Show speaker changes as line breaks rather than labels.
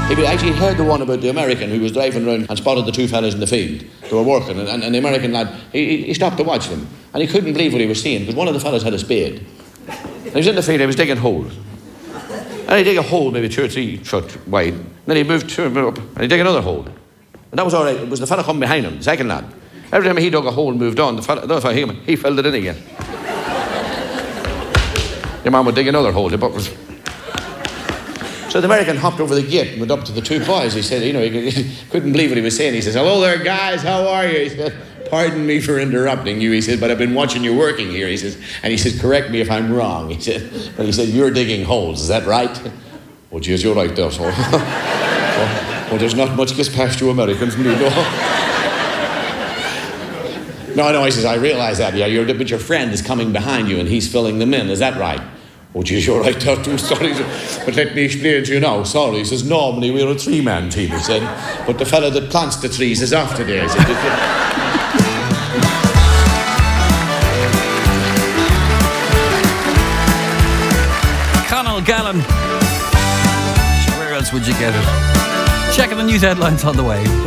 He actually heard the one about the American who was driving around and spotted the two fellas in the field. They were working, and the American lad, he stopped to watch them. And he couldn't believe what he was seeing, because one of the fellas had a spade. And he was in the field, he was digging holes. And he'd dig a hole maybe 2 or 3 foot wide. And then he'd move up, and he'd dig another hole. And that was all right. It was the fella coming behind him, the second lad. Every time he dug a hole and moved on, the other fella, he filled it in again. Your man would dig another hole. So the American hopped over the gate and went up to the two boys. He said, he couldn't believe what he was saying. He says, "Hello there, guys, how are you?" He said, "Pardon me for interrupting you," he said, "but I've been watching you working here," he says, and he says, "Correct me if I'm wrong," he said. But he said, "You're digging holes, is that right?" "Oh, geez, you're right there, so." Well, there's not much gets past you Americans, no. No, he says, "I realize that, yeah, but your friend is coming behind you and he's filling them in, is that right?" "Oh, geez, you're right there too, sorry, but let me explain to you now, sorry," he says, "normally we're a 3-man team," he said, "but the fella that plants the trees is off today," he said.
Conall Gallen. Where else would you get it? Checking the news headlines on the way.